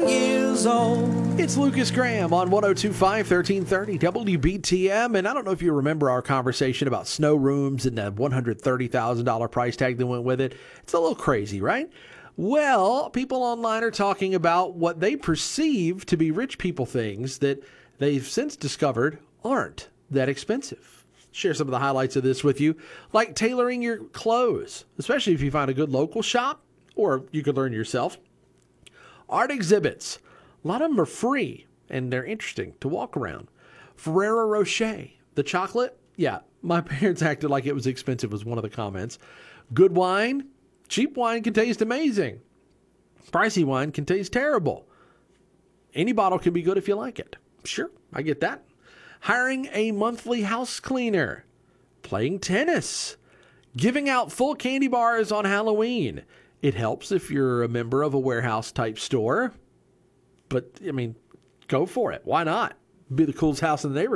years old. It's Lucas Graham on 102.5, 1330 WBTM. And I don't know if you remember our conversation about snow rooms and the $130,000 price tag that went with it. It's a little crazy, right? Well, people online are talking about what they perceive to be rich people things that they've since discovered aren't that expensive. Share some of the highlights of this with you, like tailoring your clothes, especially if you find a good local shop, or you could learn yourself. Art exhibits. A lot of them are free, and they're interesting to walk around. Ferrero Rocher. The chocolate? Yeah, my parents acted like it was expensive was one of the comments. Good wine? Cheap wine can taste amazing. Pricey wine can taste terrible. Any bottle can be good if you like it. Sure, I get that. Hiring a monthly house cleaner. Playing tennis. Giving out full candy bars on Halloween. It helps if you're a member of a warehouse-type store. But, I mean, go for it. Why not? Be the coolest house in the neighborhood.